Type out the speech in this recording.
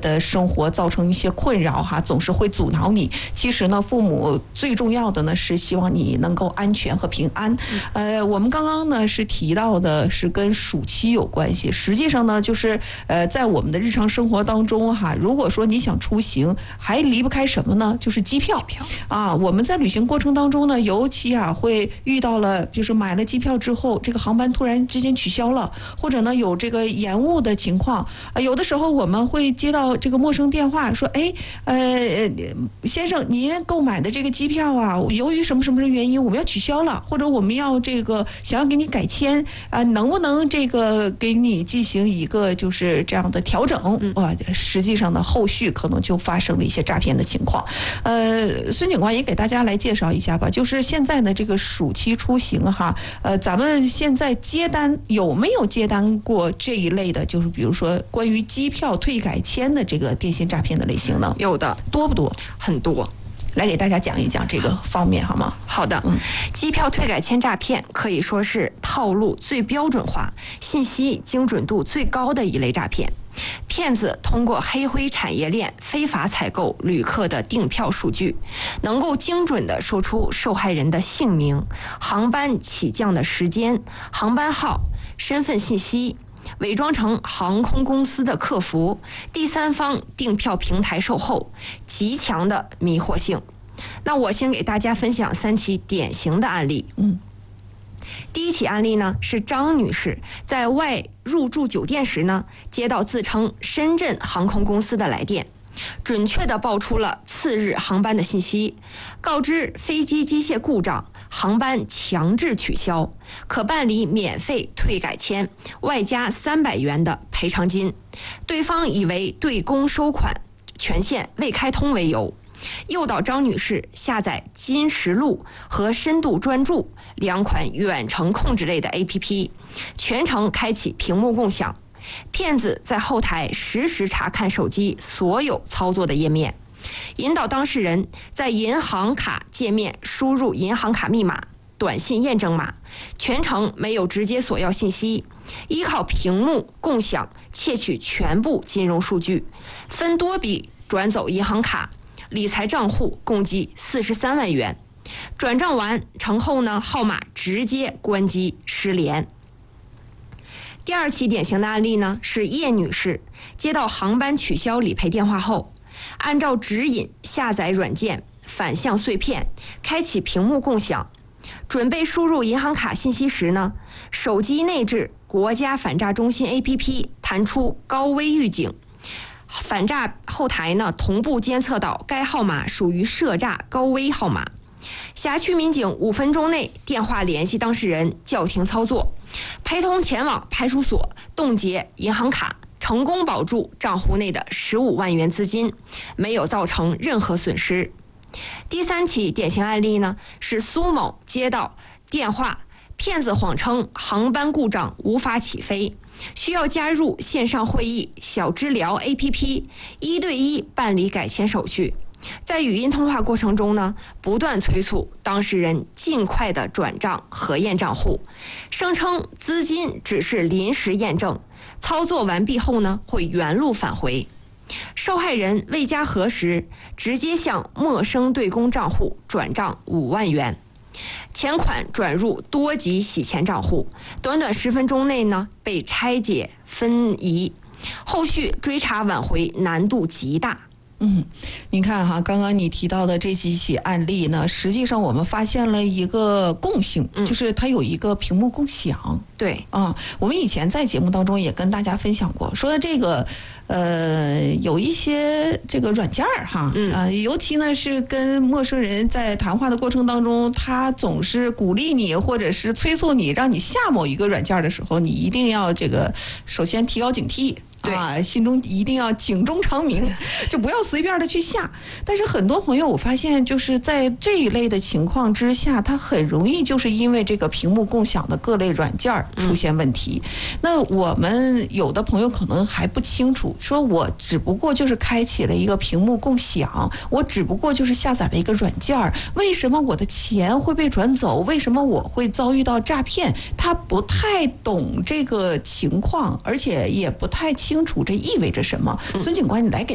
的生活造成一些困扰哈，总是会阻挠你。其实呢，父母最重要的呢是希望你能够安全和平安。我们刚刚呢是提到的是跟暑期有关系，实际上呢就是在我们的日常生活当中哈，如果说你想出行，还离不开什么呢？就是机票啊。我们在旅行过程当中呢，尤其会遇到了就是买了机票之后，这个航班突然之间取消了，或者呢有这个延误的情况。有的时候我们会接到这个陌生电话，说先生，您购买的这个机票啊，由于什么什么原因我们要取消了，或者我们要这个想要给你改签能不能这个给你进行一个就是这样的调整？实际上呢，后续可能就发生了一些诈骗的情况。孙警官也给大家来介绍一下吧，就是现在呢这个暑期出行哈，咱们现在接单有没有接单过这一类的，就是比如说关于机票退改签的这个电信诈骗的类型呢？ 有的。 多不多？ 很多。 来给大家讲一讲这个方面好吗？ 好的。机票退改签诈骗可以说是套路最标准化、信息精准度最高的一类诈骗。骗子通过黑灰产业链非法采购旅客的订票数据，能够精准地说出受害人的姓名、航班起降的时间、航班号、身份信息，伪装成航空公司的客服、第三方订票平台售后，极强的迷惑性。那我先给大家分享3起典型的案例。第一起案例呢，是张女士在外入住酒店时呢，接到自称深圳航空公司的来电，准确地报出了次日航班的信息，告知飞机机械故障，航班强制取消，可办理免费退改签，外加300元的赔偿金。对方以为对公收款权限未开通为由，诱导张女士下载金石录和深度专注2款远程控制类的 APP， 全程开启屏幕共享。骗子在后台实时查看手机所有操作的页面，引导当事人在银行卡界面输入银行卡密码、短信验证码，全程没有直接索要信息，依靠屏幕共享窃取全部金融数据，分多笔转走银行卡、理财账户共计43万元。转账完成后呢，号码直接关机失联。第二起典型的案例呢，是叶女士接到航班取消理赔电话后，按照指引下载软件反向碎片，开启屏幕共享，准备输入银行卡信息时呢，手机内置国家反诈中心 APP 弹出高危预警，反诈后台呢同步监测到该号码属于涉诈高危号码。辖区民警5分钟内电话联系当事人，叫停操作，陪同前往派出所冻结银行卡，成功保住账户内的15万元资金，没有造成任何损失。第3起典型案例呢，是苏某接到电话，骗子谎称航班故障无法起飞，需要加入线上会议小知聊 APP， 1对1办理改签手续。在语音通话过程中呢，不断催促当事人尽快的转账核验账户，声称资金只是临时验证，操作完毕后呢会原路返回。受害人未加核实，直接向陌生对公账户转账5万元，钱款转入多级洗钱账户，短短10分钟内呢被拆解分移，后续追查挽回难度极大。 您看哈，刚刚你提到的这几起案例呢，实际上我们发现了一个共性，就是它有一个屏幕共享。 对我们以前在节目当中也跟大家分享过，说这个有一些这个软件哈，尤其呢是跟陌生人在谈话的过程当中，他总是鼓励你或者是催促你，让你下某一个软件的时候，你一定要这个首先提高警惕。心中一定要警钟长鸣，就不要随便的去下。但是很多朋友我发现就是在这一类的情况之下，他很容易就是因为这个屏幕共享的各类软件出现问题。那我们有的朋友可能还不清楚，说我只不过就是开启了一个屏幕共享，我只不过就是下载了一个软件，为什么我的钱会被转走？为什么我会遭遇到诈骗？他不太懂这个情况，而且也不太清楚这意味着什么。孙警官，你来给